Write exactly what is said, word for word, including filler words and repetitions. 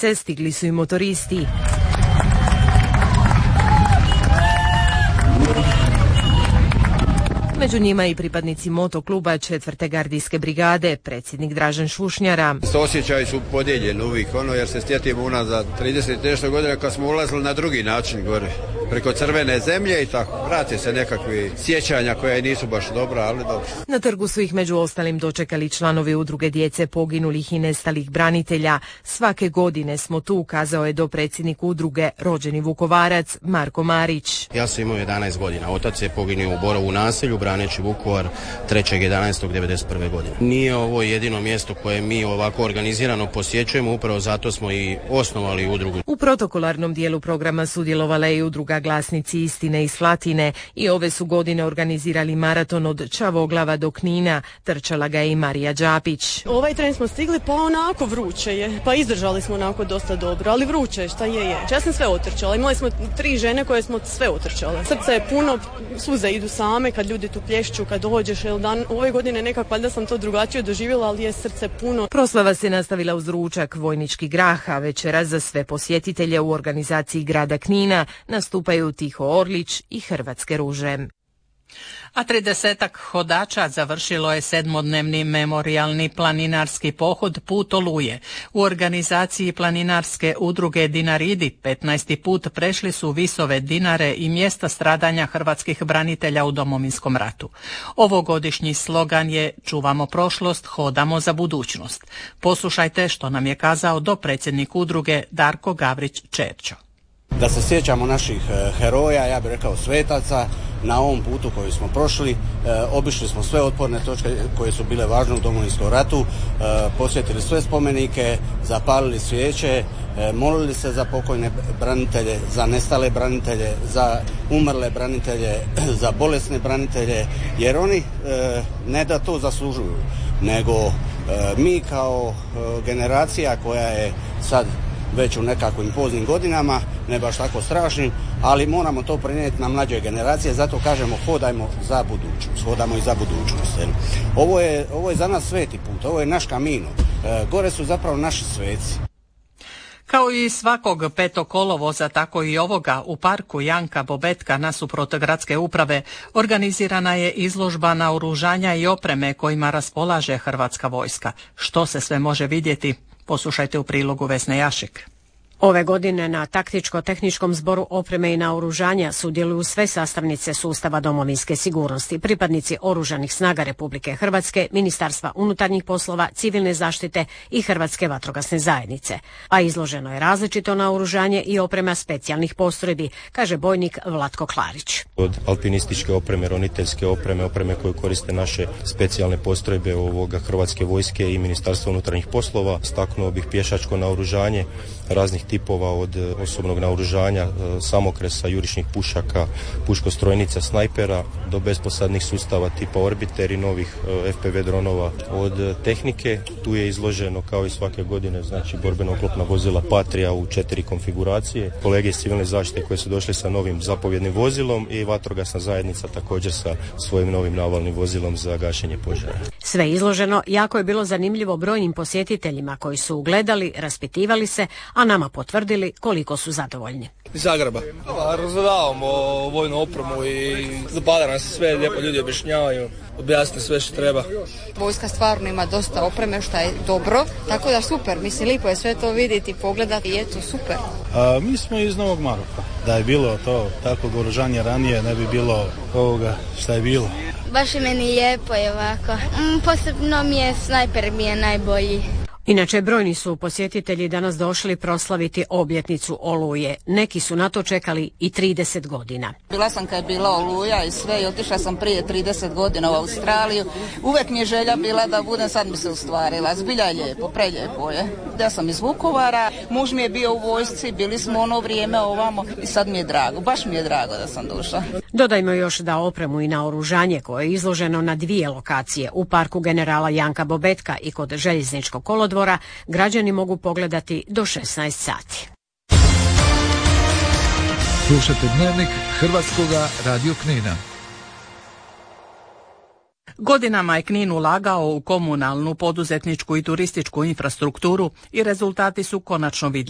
utakmice stigli su i motoristi. Među njima i pripadnici motokluba četvrte gardijske brigade, predsjednik Dražen Šušnjara. Osjećaji su podijeljeni uvijek, ono, jer se sjetimo unazad trideset nešto godina kad smo ulazili na drugi način gore, preko crvene zemlje i tako. Vrate se nekakvi sjećanja koja i nisu baš dobra, ali dobro. Na trgu su ih među ostalim dočekali članovi udruge djece poginulih i nestalih branitelja. Svake godine smo tu, kazao je dopredsjednik udruge rođeni Vukovarac Marko Marić. Ja sam imao jedanaest godina, otac je poginuo u Borovu naselju, braneći Vukovar trećeg jedanaestog devedeset prve godine. Nije ovo jedino mjesto koje mi ovako organizirano posjećujemo, upravo zato smo i osnovali udrugu. U protokolarnom dijelu programa sudjelovala je i udruga Glasnici istine i Slatine i ove su godine organizirali maraton od Čavoglava do Knina, trčala ga je i Marija Đapić. Ovaj tren smo stigli, pa onako vruće je, pa izdržali smo onako dosta dobro, ali vruće je, šta je je. Ja sam sve otrčala, imali smo tri žene koje smo sve otrčale. Srce je puno, suze idu same kad ljudi tu plješću, kad dođeš, jel dan, ove godine nekako valjda sam to drugačije doživjela, ali je srce puno. Proslava se nastavila uz ručak Vojnički grah, a večeras za sve posjetitelje u organizaciji grada Knina nastupaju Tiho Orlić i Hrvatske ruže. A tridesetak hodača završilo je sedmodnevni memorijalni planinarski pohod Put Oluje. U organizaciji planinarske udruge Dinaridi petnaesti put prešli su visove Dinare i mjesta stradanja hrvatskih branitelja u Domovinskom ratu. Ovogodišnji slogan je Čuvamo prošlost, hodamo za budućnost. Poslušajte što nam je kazao dopredsjednik udruge Darko Gavrić-Čerčo. Da se sjećamo naših heroja, ja bih rekao svetaca, na ovom putu koji smo prošli. E, obišli smo sve otporne točke koje su bile važne u Domovinskom ratu, e, posjetili sve spomenike, zapalili svijeće, e, molili se za pokojne branitelje, za nestale branitelje, za umrle branitelje, za bolesne branitelje, jer oni e, ne da to zaslužuju, nego e, mi kao e, generacija koja je sad već u nekakvim poznim godinama, ne baš tako strašnim, ali moramo to prenijeti na mlađe generacije, zato kažemo hodajmo za budućnost, hodamo i za budućnost. Ovo je, ovo je za nas sveti put, ovo je naš Camino, e, gore su zapravo naši sveci. Kao i svakog petog kolovoza, tako i ovoga u parku Janka Bobetka nasuprot gradske uprave organizirana je izložba naoružanja i opreme kojima raspolaže Hrvatska vojska. Što se sve može vidjeti? Poslušajte u prilogu Vesne Jašek. Ove godine na taktičko-tehničkom zboru opreme i naoružanja sudjeluju sve sastavnice sustava domovinske sigurnosti, pripadnici Oružanih snaga Republike Hrvatske, Ministarstva unutarnjih poslova, civilne zaštite i Hrvatske vatrogasne zajednice. A izloženo je različito naoružanje i oprema specijalnih postrojbi, kaže bojnik Vlatko Klarić. Od alpinističke opreme, roniteljske opreme, opreme koje koriste naše specijalne postrojbe ovoga Hrvatske vojske i Ministarstva unutarnjih poslova, staknuo bih pješačko naoružanje raznih tipova od osobnog naoružanja, samokresa, jurišnih pušaka, puškostrojnica, snajpera do besposadnih sustava tipa Orbiter i novih F P V dronova. Od tehnike tu je izloženo kao i svake godine, znači borbeno oklopna vozila Patria u četiri konfiguracije, kolege iz civilne zaštite koje su došli sa novim zapovjednim vozilom i vatrogasna zajednica također sa svojim novim navalnim vozilom za gašenje požara. Sve izloženo jako je bilo zanimljivo brojnim posjetiteljima koji su gledali, raspitivali se, a nama potvrdili koliko su zadovoljni. Iz Zagreba. Razgledavamo vojnu opremu i zapada nas sve, lijepo ljudi objašnjavaju, objasne sve što treba. Vojska stvarno ima dosta opreme što je dobro, tako da super, mislim lijepo je sve to vidjeti, pogledati i eto super. A, mi smo iz Novog Maroka. Da je bilo to takvog oružanja ranije, ne bi bilo ovoga što je bilo. Baš je meni lijepo je ovako. Mm, posebno mi je snajper mi je najbolji. Inače, brojni su posjetitelji danas došli proslaviti obljetnicu Oluje. Neki su na to čekali i trideset godina. Bila sam kad je bila Oluja i sve i otišla sam prije trideset godina u Australiju. Uvijek mi je želja bila da budem, sad mi se ostvarila. Zbilja je lijepo, prelijepo je. Ja sam iz Vukovara, muž mi je bio u vojsci, bili smo ono vrijeme ovamo i sad mi je drago, baš mi je drago da sam došla. Dodajmo još da opremu i naoružanje koje je izloženo na dvije lokacije, u parku generala Janka Bobetka i kod željezničkog kolodvora, građani mogu pogledati do šesnaest sati. Slušajte dnevnik Hrvatskoga radio Knina. Godinama je Knin ulagao u komunalnu, poduzetničku i turističku infrastrukturu i rezultati su konačno vidljivi.